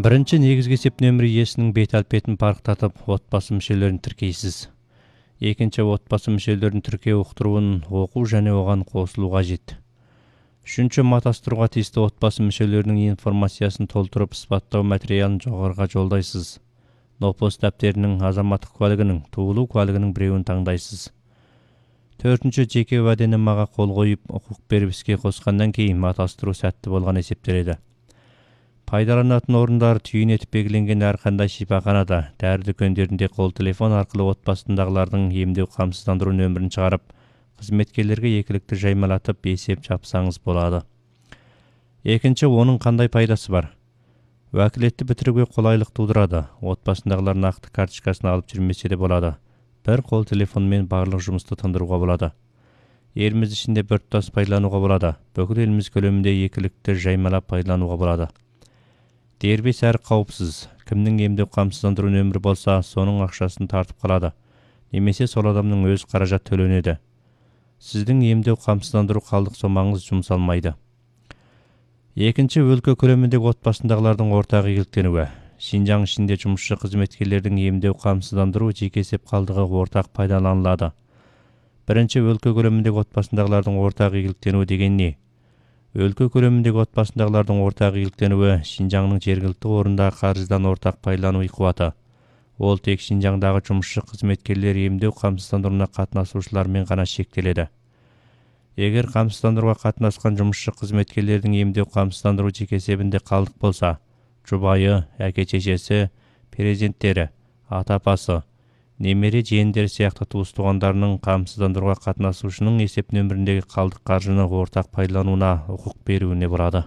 Бірінші негізгі есеп нөмірі иесінің бет-әлпетін парықтатып, отбасы мүшелерін тіркейсіз. Екінші, отбасы мүшелерін тіркеу ұқтыруын оқу және оған қосылу қажет. Үшінші, матастыруға тиісті отбасы мүшелерінің информациясын толтырып, ісбаттау материалын жоғарыға жолдайсыз. Нопос дәптерінің, азаматтық куәлігінің, туылу куәлігінің біреуін таңдайсыз. Төртінші, жеке уәденамаға қол қойып, құқық беріп іске қосқаннан кейін матастыру сәтті болған есептеледі. Пайдаланатын орындар түйін етіп белгіленген әрқандай шипаханада, дәрі дүкендерінде қол телефон арқылы отбасындағылардың емдеу қамсыздандыру нөмірін шығарып, қызметкерлерге екілікті жаймалатып есеп жапсаңыз болады. Екінші, оның қандай пайдасы бар? Уәкілетті бітіруге қолайлық тудырады. Отбасындағылар нақты карточкасын алып жүрмесе де болады. Бір қол телефонмен барлық жұмысты тындыруға болады. Еліміз ішінде біртұтас пайдалануға болады. Бүкіл еліміз көлемінде екілікті жаймалап пайдалануға болады. Дербес әрі қауіпсіз. Кімнің емдеу қамсыздандыру нөмірі болса, соның ақшасын тартып қалады. Немесе сол адамның өз қаражат төленеді. Сіздің емдеу қамсыздандыру қалдық сомаңыз жұмсалмайды. Екінші, өлкө көлеміндегі отбасындағылардың ортақ игіліктенуі. Шинжаң ішінде жұмысшы қызметкерлердің емдеу қамсыздандыру жеке есеп қалдығы ортақ пайдаланылады. Бірінші, өлкө көлеміндегі отбасындағылардың ортақ игіліктенуі деген не? Өлкө көлеміндегі отбасындағылардың ортақ игіліктенуі Шинжаңның жергілікті орында қаржыдан ортақ пайдалану қуаты. Ол тек Шинжаңдағы жұмысшы қызметкерлер емдеу қамсыздандыруына қатынасушылармен ғана шектеледі. Егер қамсыздандыруға қатынасқан жұмысшы қызметкерлердің емдеу қамсыздандыру жеке есебінде қалдық болса, жұбайы, әке-шешесі, перзенттері, ата-апасы, немере жиендері сияқты туыс-туғандарының қамсыздандыруға қатынасушының есеп нөміріндегі қалдық қаржыны ортақ пайдалануына құқық беруіне болады.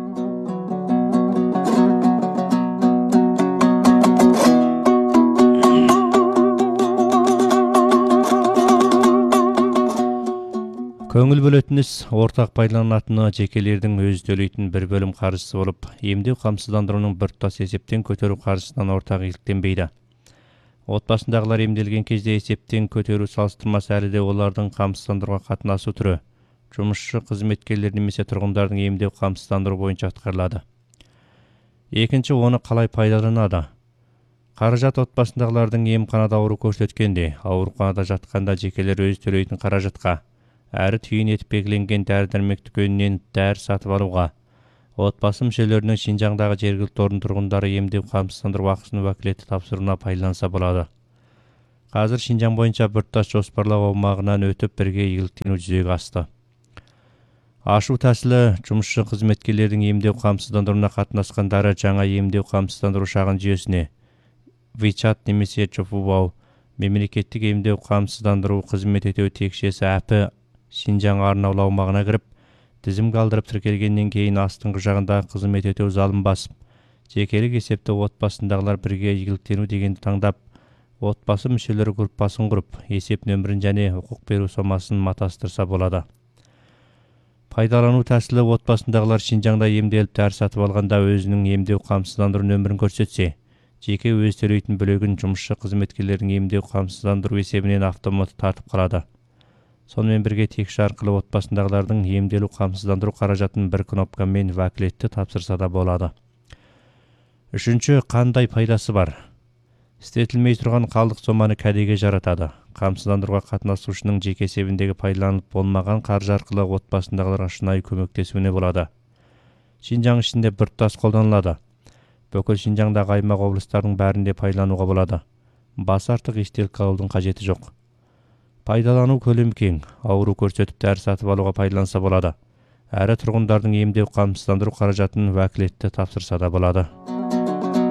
Көңіл бөлетін іс ортақ пайдаланатыны жекелердің өз төлейтін бір бөлім қаржысы болып, емдеу қамсыздандыруының біртұтас есептен көтеру қаржысынан ортақ игіліктенбейді. Отбасындағылар емделген кезде есептен көтеру салыстырмасы әлі де олардың қамсыздандыруға қатынасу түрі, жұмысшы қызметкерлер немесе тұрғындардың емдеу қамсыздандыру бойынша атқарылады. Екінші, оны қалай пайдаланады? Қаражат отбасындағылардың емханада ауру көрсеткенде, ауруханада жатқанда жекелер өз төлейтін қаражатқа, әрі түйін етіп белгіленген дәрі-дәрмек дүкенінен дәрі сатып алуға, отбасы мүшелерінің Шинжаңдағы жергілікті орын тұрғындары емдеу қамсыздандыру ақысын уәкілетті тапсыруына пайдаланса болады. Қазір Шинжаң бойынша біртұтас жоспарлау аумағынан өтіп бірге игіліктену жүзеге асты. Ашу тәсілі жұмысшы қызметкерлердің емдеу қамсыздандыруына қатынасқандары жаңа емдеу қамсыздандыру шағын жүйесіне WeChat немесе Чофубау мемлекеттік емдеу қамсыздандыру қызмет ету текшесі әпі Шинжаң арнаулы аумағына кіріп, тізім қалдырып тіркелгеннен кейін астыңғы жағында қызмет ету залын басып, жекелік есепті отбасындағылар бірге игіліктену дегенді таңдап, отбасы мүшелері группасын құрып, есеп нөмірін және құқық беру сомасын матастырса болады. Пайдалану тәсілі отбасындағылар Шинжаңда емделіп дәрі сатып алғанда өзінің емдеу қамсыздандыру нөмірін көрсетсе, жеке өз төлейтін бөлігін жұмысшы қызметкерлердің емдеу қамсыздандыру есебінен автоматты тартып қалады. Сонымен бірге текші арқылы отбасындағылардың емделу қамсыздандыру қаражатын бір кнопкамен уәкілетті тапсырса да болады. Үшінші, қандай пайдасы бар? Істетілмей тұрған қалдық соманы кәдеге жаратады. Қамсыздандыруға қатынасушының жеке есебіндегі пайдаланылып болмаған қаржы арқылы отбасындағыларға шынайы көмектесуіне болады. Шинжаң ішінде біртұтас қолданылады. Бүкіл Шинжаңдағы аймақ облыстардың бәрінде пайдалануға болады. Бас артық естелік қалудың қажеті жоқ. Пайдалану көлемі кең, ауру көрсетіп дәрі сатып алуға пайдаланса болады. Әрі тұрғындардың емдеу қамсыздандыру қаражатын уәкілетті тапсырса да болады.